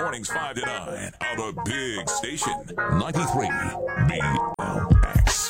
Mornings 5 to 9 on the big station, 93 BLX.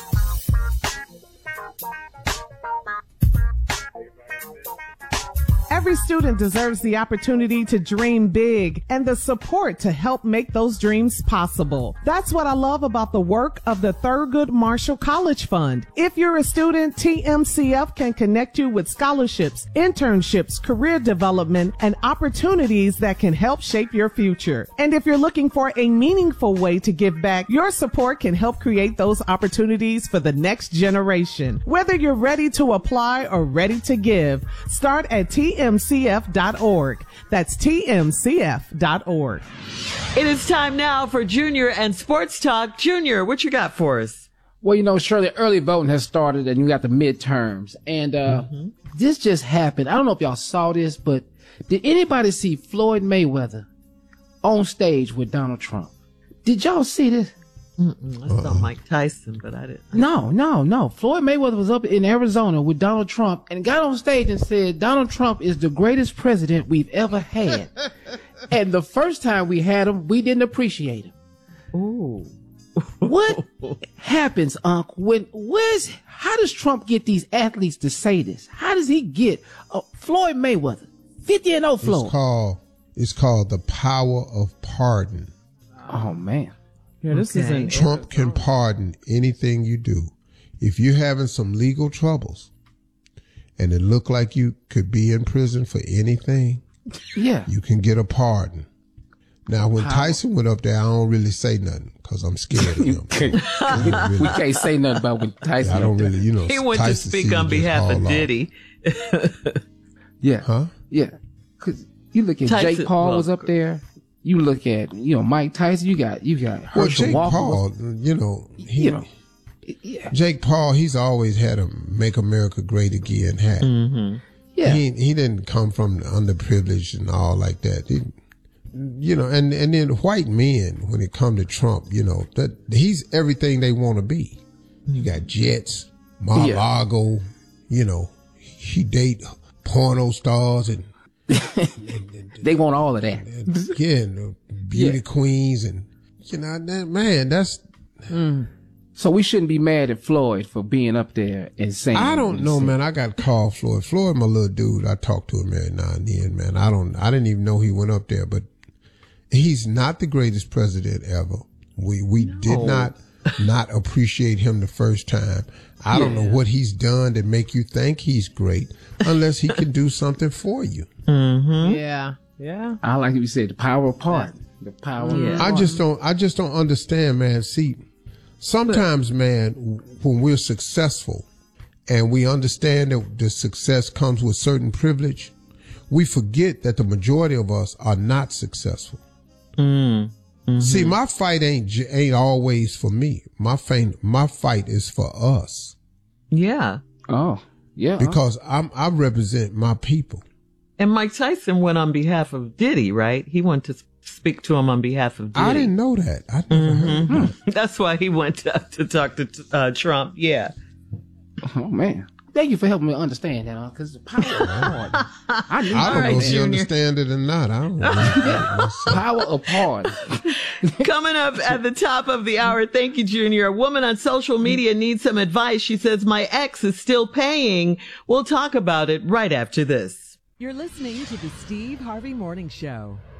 Every student deserves the opportunity to dream big and the support to help make those dreams possible. That's what I love about the work of the Thurgood Marshall College Fund. If you're a student, TMCF can connect you with scholarships, internships, career development, and opportunities that can help shape your future. And if you're looking for a meaningful way to give back, your support can help create those opportunities for the next generation. Whether you're ready to apply or ready to give, start at TMCF.org. That's TMCF.org. It is time now for Junior and Sports Talk. Junior, what you got for us? Well, you know, Shirley, early voting has started and you got the midterms. And this just happened. I don't know if y'all saw this, but did anybody see Floyd Mayweather on stage with Donald Trump? Did y'all see this? I saw Mike Tyson, but I didn't. No. Floyd Mayweather was up in Arizona with Donald Trump and got on stage and said, Donald Trump is the greatest president we've ever had. And the first time we had him, we didn't appreciate him. Ooh. What happens, Unc, how does Trump get these athletes to say this? How does he get Floyd Mayweather, 50-0 Floyd? It's called the power of pardon. Oh, man. Yeah, this isn't. Trump can pardon anything you do. If you're having some legal troubles and it look like you could be in prison for anything, you can get a pardon. Now, when Tyson went up there, I don't really say nothing because I'm scared of him. We can't say nothing about when Tyson. I don't really, He went to speak on behalf of Diddy. Yeah. Huh? Yeah. Because you look at Tyson, Jake Paul was up there. You look at, Mike Tyson, you got Herschel Jake Walker. Paul, Jake Paul, he's always had a Make America Great Again hat. Mm-hmm. Yeah. He didn't come from underprivileged and all like that. And then white men, when it come to Trump, that he's everything they want to be. You got jets, Mar-a-Lago, he date porno stars and they want all of that. And beauty queens and, that's. So we shouldn't be mad at Floyd for being up there and saying. I don't know, man. I got to call Floyd. Floyd, my little dude. I talk to him every now and then, man. I didn't even know he went up there, but he's not the greatest president ever. We did not appreciate him the first time. I don't know what he's done to make you think he's great unless he can do something for you. Mm-hmm. Yeah. I like you said, the power of pardon. The power of pardon. I just don't understand, man. See, sometimes, man, when we're successful and we understand that the success comes with certain privilege, we forget that the majority of us are not successful. Mm-hmm. See, my fight ain't always for me. My fight is for us. Yeah. Oh, yeah. Because I represent my people. And Mike Tyson went on behalf of Diddy, right? He went to speak to him on behalf of Diddy. I didn't know that. I never heard that. That's why he went to talk to Trump. Yeah. Oh, man. Thank you for helping me understand that, because the power of pardon. I don't know if you understand it or not. I don't know. Power of pardon. Coming up at the top of the hour, thank you, Junior. A woman on social media needs some advice. She says, my ex is still paying. We'll talk about it right after this. You're listening to the Steve Harvey Morning Show.